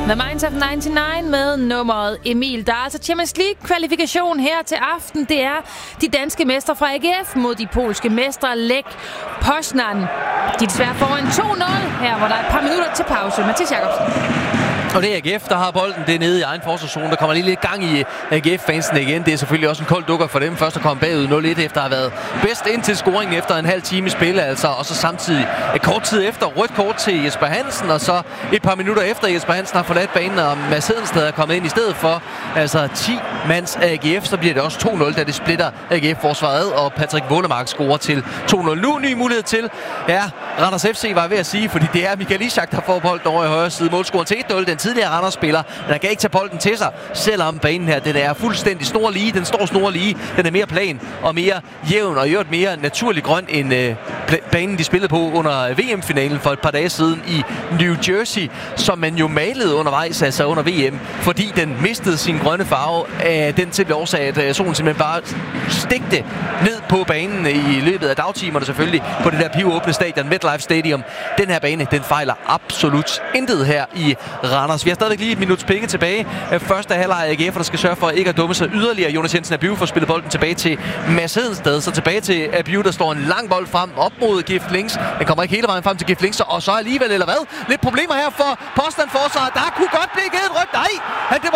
The Minds of 99 med nummeret Emil. Der er altså Champions League-kvalifikation her til aften. Det er de danske mestre fra AGF mod de polske mestre Lech Poznan. De er desværre foran 2-0 her, hvor der er et par minutter til pause. Mathias Jacobsen. Og det er AGF, der har bolden. Det er nede i egen forsvarszone. Der kommer lige lidt gang i AGF-fansene igen. Det er selvfølgelig også en kold dukker for dem. Først at komme bagud 0-1 efter at have været bedst ind til scoringen efter en halv time spil. Altså. Og så samtidig et kort tid efter rødt kort til Jesper Hansen. Og så et par minutter efter Jesper Hansen har forladt banen, og Mads Hedenstad er kommet ind i stedet for. Altså 10 mands AGF, så bliver det også 2-0, da det splitter AGF-forsvaret. Og Patrick Wålemark scorer til 2-0. Nu ny mulighed til, ja, Randers FC var ved at sige, fordi det er Michael Ishak, der får bolden over i højre side. Målscoren til 1-0, den tidligere Randers-spiller, men han kan ikke tage bolden til sig, selvom banen her, den er fuldstændig snorlige. Den står snorlige. Den er mere plan og mere jævn, og i øvrigt mere naturlig grøn end banen, de spillede på under VM-finalen for et par dage siden i New Jersey, som man jo malede undervejs, altså under VM, fordi den mistede sin grønne farve af den simple årsag, at solen simpelthen bare stegte ned på banen i løbet af dagtimerne selvfølgelig, på det der pivåbne stadion, MetLife Stadium. Den her bane, den fejler absolut intet her i Randers. Vi har stadigvæk lige et minuts penge tilbage. Første halvleg af AGF, der skal sørge for ikke at dumme sig yderligere. Jonas Jensen Abiu får spillet bolden tilbage til Mads Hedenstad. Så tilbage til Abiu, der står en lang bold frem op mod Gift Links. Den kommer ikke hele vejen frem til Gift Links, og så alligevel, eller hvad? Lidt problemer her for Poznan forsvaret. Der kunne godt blive givet et rødt. Nej, det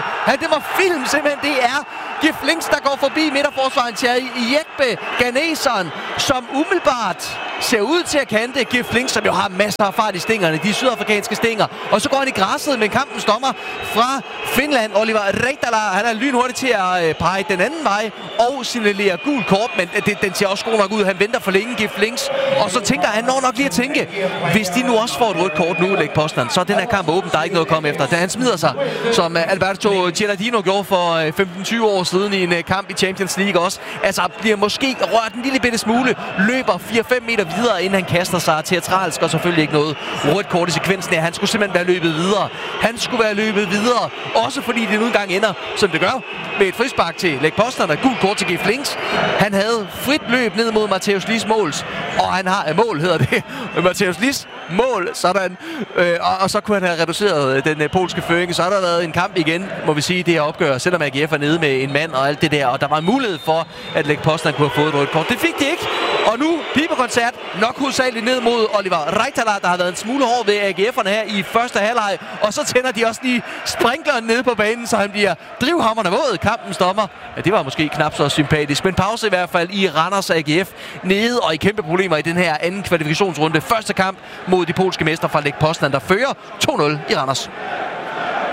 var film. Simpelthen, det er Gift Links, der går forbi midterforsvaren til Jekbe Ganesson, som umiddelbart ser ud til at kante Gift Links, som jo har masser af fart i stingerne, de sydafrikanske stinger. Og så går han i græsset, men kampens dommer fra Finland, Oliver Reitala, han er lynhurtig til at pege den anden vej og signalerer gul kort, men den ser også god nok ud. Han venter for længe, Gift Links, og så tænker han nok lige at tænke, hvis de nu også får et rødt kort nu, Lech Poznan, så er den her kamp åben, der er ikke noget at komme efter. Da han smider sig, som Alberto Gilardino gjorde for 15-20 år siden i en kamp i Champions League også, altså bliver måske rørt en lille bitte smule, løber 4-5 meter videre, inden han kaster sig teatralsk, og selvfølgelig ikke noget rødt kort i sekvensen her. Han skulle simpelthen være løbet videre. Også fordi det nu engang ender, som det gør, med et frispark til Lech Poznan og gul kort til Gift Links. Han havde frit løb ned mod Matthäus Lis måls, og han har mål, hedder det. Matthäus Lis mål, sådan. Og så kunne han have reduceret den polske føring. Så har der været en kamp igen, må vi sige, det her opgør, selvom AGF er nede med en mand og alt det der. Og der var en mulighed for, at Lech Poznan kunne have fået et rødt kort. Det fik de ikke. Og nu pibekoncert nok hovedsageligt ned mod Oliver Reitala, der har været en smule hård ved AGF'erne her i første halvleg. Og så tænder de også lige sprinkleren ned på banen, så han bliver drivhamrende våd. Kampens dommer, ja, det var måske knap så sympatisk. Men pause i hvert fald i Randers AGF nede og i kæmpe problemer i den her anden kvalifikationsrunde. Første kamp mod de polske mestre fra Lech Poznan, der fører 2-0 i Randers.